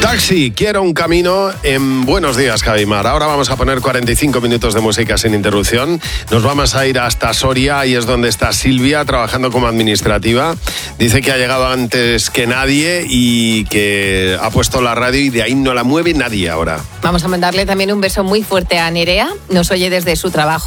Taxi, quiero un camino en Buenos Días, Javimar. Ahora vamos a poner 45 minutos de música sin interrupción. Nos vamos a ir hasta Soria, ahí es donde está Silvia, trabajando como administrativa. Dice que ha llegado antes que nadie y que ha puesto la radio y de ahí no la mueve nadie ahora. Vamos a mandarle también un beso muy fuerte a Nerea. Nos oye desde su trabajo.